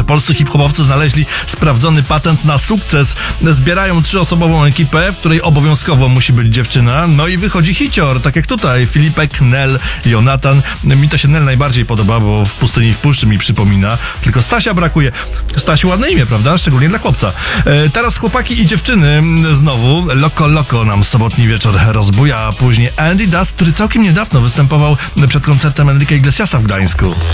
Polscy hip-hopowcy znaleźli sprawdzony patent na sukces. Zbierają 3-osobową ekipę, w której obowiązkowo musi być dziewczyna. No i wychodzi hicior, tak jak tutaj. Filipek, Nel, Jonatan. Mi to się Nel najbardziej podoba, bo w Pustyni w Puszczy mi przypomina. Tylko Stasia brakuje. Stasiu, ładne imię, prawda? Szczególnie dla chłopca. Teraz chłopaki i dziewczyny znowu. Loco Loco nam sobotni wieczór rozbuja, a później Andy Dust, który całkiem niedawno występował przed koncertem Enrique Iglesiasa w Gdańsku.